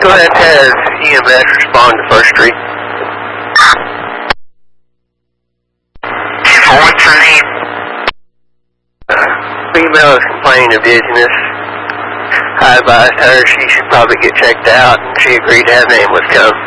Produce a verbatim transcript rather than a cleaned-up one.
Go ahead and have E M S respond to First Street. What's her name? Uh, female is complaining of dizziness. I advised her she should probably get checked out, and she agreed to have an ambulance come.